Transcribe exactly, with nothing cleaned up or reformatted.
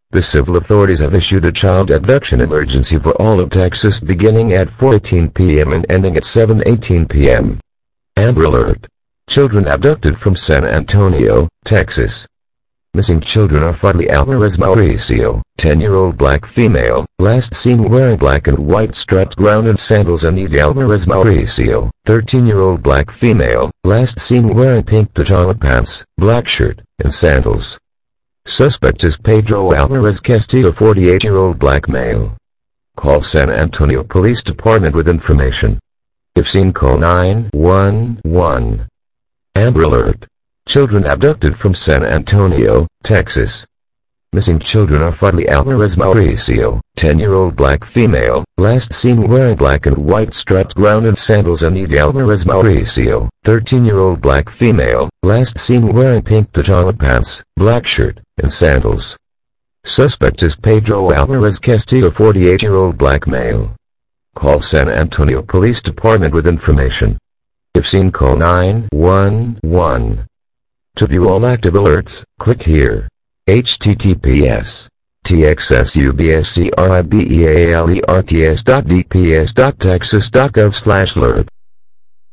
The civil authorities have issued a child abduction emergency for all of Texas beginning at four eighteen p m and ending at seven eighteen p m Amber Alert. Children abducted from San Antonio, Texas. Missing children are Fadli Alvarez Mauricio, ten-year-old black female, last seen wearing black and white striped grounded sandals, and Edie Alvarez Mauricio, thirteen-year-old black female, last seen wearing pink pajama pants, black shirt, and sandals. Suspect is Pedro Alvarez Castillo, forty-eight-year-old black male. Call San Antonio Police Department with information. If seen, call nine one one. Amber Alert. Children abducted from San Antonio, Texas. Missing children are Fadli Alvarez Mauricio, ten-year-old black female, last seen wearing black and white striped grounded sandals, and Edie Alvarez Mauricio, thirteen-year-old black female, last seen wearing pink pajama pants, black shirt, and sandals. Suspect is Pedro Alvarez Castillo, forty-eight-year-old black male. Call San Antonio Police Department with information. If seen, call nine one one. To view all active alerts, click here. H T T P S T X S U B S C R I B E A L E R T S dot D P S dot texas dot gov slash alert.